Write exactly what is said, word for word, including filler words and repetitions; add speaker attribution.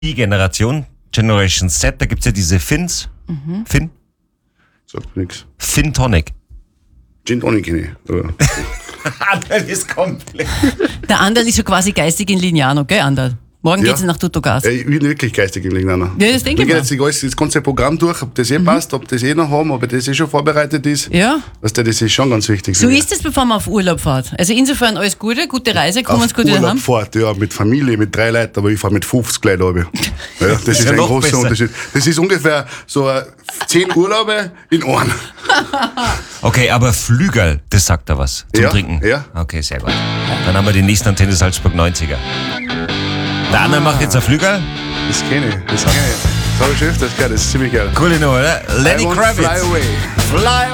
Speaker 1: Die Generation, Generation Z, da gibt's ja diese Finns. Mhm. Finn?
Speaker 2: Sagt mir nichts.
Speaker 1: Finn Tonic.
Speaker 2: Gin Tonic kenne ich. Aber
Speaker 1: Anderl ist komplett.
Speaker 3: Der Anderl ist schon quasi geistig in Lignano, gell, Anderl? Morgen
Speaker 2: Ja.
Speaker 3: geht's nach Tuttogas.
Speaker 2: ich bin wirklich geistig im Lignaner.
Speaker 3: Ja, das denke
Speaker 2: Wir
Speaker 3: ich
Speaker 2: gehen
Speaker 3: mir.
Speaker 2: jetzt alles, das ganze Programm durch, ob das eh passt, ob das eh noch haben, ob das eh schon vorbereitet ist.
Speaker 3: Ja.
Speaker 2: Weißt du, das ist schon ganz wichtig.
Speaker 3: So ist es, bevor man auf Urlaub fährt. Also insofern alles Gute, gute Reise, kommen
Speaker 2: Auf
Speaker 3: uns gut wieder
Speaker 2: Urlaub
Speaker 3: heim.
Speaker 2: fährt, ja, mit Familie, mit drei Leuten, aber ich fahre mit fünfzig Leuten runter. Ja, das ist
Speaker 1: ja
Speaker 2: ein
Speaker 1: noch
Speaker 2: großer
Speaker 1: besser.
Speaker 2: Unterschied. Das ist ungefähr so äh, zehn Urlaube in einem.
Speaker 1: Okay, aber Flügel, das sagt da was zum
Speaker 2: Ja,
Speaker 1: Trinken.
Speaker 2: ja.
Speaker 1: Okay, sehr gut. Dann haben wir die nächsten Antenne Salzburg neunziger. Der andere macht jetzt ein Flügel.
Speaker 2: Das kenne ich, das kenne ich. Das habe ich schon öfters gehört, das ist ziemlich geil.
Speaker 1: Cool, oder? Lenny
Speaker 2: I won't
Speaker 1: Kravitz.
Speaker 2: fly away.
Speaker 1: Fly